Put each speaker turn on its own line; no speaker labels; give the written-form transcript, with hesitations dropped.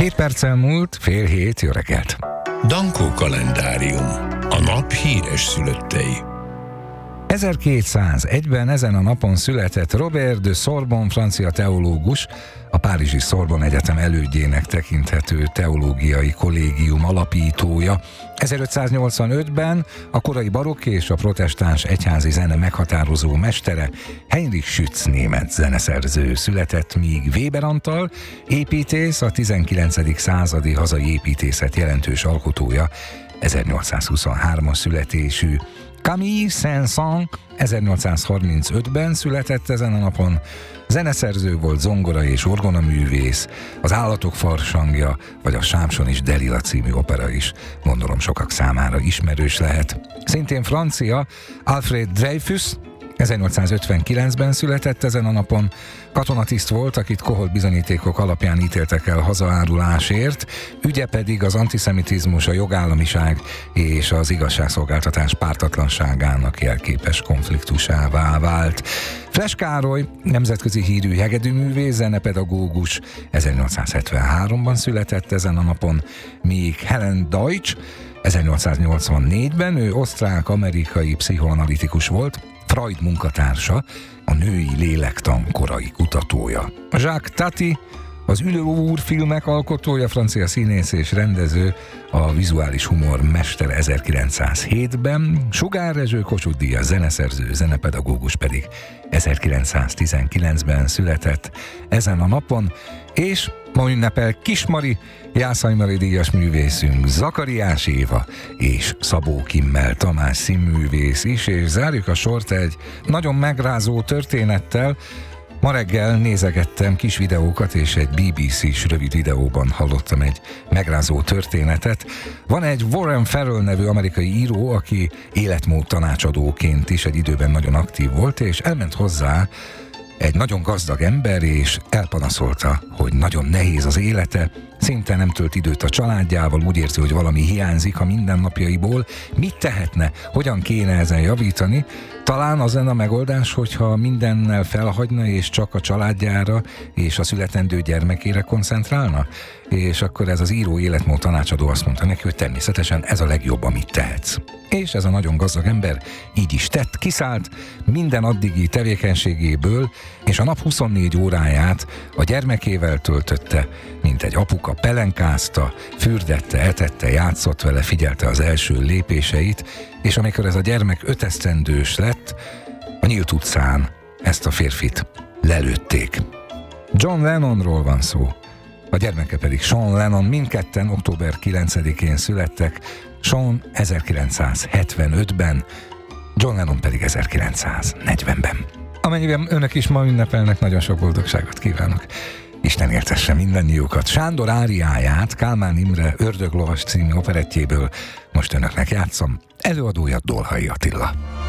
7 perccel múlt, 6:30, jó reggelt!
Dankó kalendárium. A nap híres szülöttei.
1201-ben ezen a napon született Robert de Sorbonne francia teológus, a párizsi Sorbonne Egyetem elődjének tekinthető teológiai kollégium alapítója. 1585-ben a korai barokk és a protestáns egyházi zene meghatározó mestere Heinrich Schütz német zeneszerző született, míg Weber Antal építész, a 19. századi hazai építészet jelentős alkotója, 1823-as születésű. Camille Saint-Saëns 1835-ben született ezen a napon, zeneszerző volt, zongora és orgonaművész, az Állatok farsangja, vagy a Sámson és Delila című opera is, gondolom sokak számára ismerős lehet. Szintén francia, Alfred Dreyfus 1859-ben született ezen a napon, katonatiszt volt, akit koholt bizonyítékok alapján ítéltek el hazaárulásért, ügye pedig az antiszemitizmus, a jogállamiság és az igazságszolgáltatás pártatlanságának jelképes konfliktusává vált. Fles Károly, nemzetközi hírű hegedűművész, zenepedagógus, 1873-ban született ezen a napon, míg Helen Deutsch 1884-ben, ő osztrák-amerikai pszichoanalitikus volt, Freud munkatársa, a női lélektan korai kutatója. Jacques Tati, az Ülő úr filmek alkotója, francia színész és rendező, a vizuális humor mestere 1907-ben, Sugár Rezső Kossuth Díjas zeneszerző, zenepedagógus pedig 1919-ben született ezen a napon, és ma ünnepel Kismari, Jászai Mari díjas művészünk, Zakariás Éva és Szabó Kimmel Tamás színművész is, és zárjuk a sort egy nagyon megrázó történettel. Ma reggel nézegettem kis videókat, és egy BBC-s rövid videóban hallottam egy megrázó történetet. Van egy Warren Farrell nevű amerikai író, aki életmód tanácsadóként is egy időben nagyon aktív volt, és elment hozzá egy nagyon gazdag ember, és elpanaszolta, hogy nagyon nehéz az élete, szinte nem tölt időt a családjával, úgy érzi, hogy valami hiányzik a mindennapjaiból. Mit tehetne? Hogyan kéne ezen javítani? Talán az lenne a megoldás, hogyha mindennel felhagyna, és csak a családjára és a születendő gyermekére koncentrálna? És akkor ez az író életmód tanácsadó azt mondta neki, hogy természetesen ez a legjobb, amit tehetsz. És ez a nagyon gazdag ember így is tett, kiszállt minden addigi tevékenységéből, és a nap 24 óráját a gyermekével töltötte, mint egy apuka, pelenkázta, fürdette, etette, játszott vele, figyelte az első lépéseit, és amikor ez a gyermek 5 esztendős lett, a nyílt utcán ezt a férfit lelőtték. John Lennonról van szó, a gyermeke pedig Sean Lennon, mindketten október 9-én születtek, Sean 1975-ben, John Lennon pedig 1940-ben. Amennyiben önök is ma ünnepelnek, nagyon sok boldogságot kívánok. Isten értesse mindannyiukat. Sándor áriáját Kálmán Imre Ördöglovas című operettjéből most önöknek játszom, előadója Dolhai Attila.